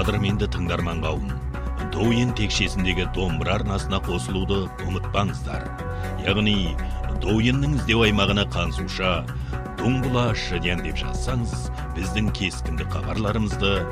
қадірменді тыңдарман қауым, Douyin текшесіндегі домбыра арнасына қосылуды ұмытпаңыздар. Яғни, Douyinнің іздеу аймағына қансуша, Дуңбұла Шыден деп жазсаңыз, біздің кескінді хабарларымызды